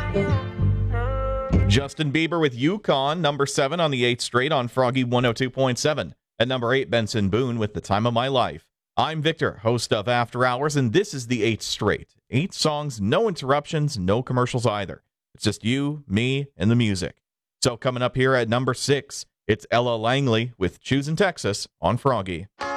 Justin Bieber with Yukon, number 7 on the 8th straight on Froggy 102.7. At number 8, Benson Boone with The Time of My Life. I'm Victor, host of After Hours, and this is the 8th straight. 8 songs, no interruptions, no commercials either. It's just you, me, and the music. So coming up here at number 6, it's Ella Langley with Choosing Texas on Froggy.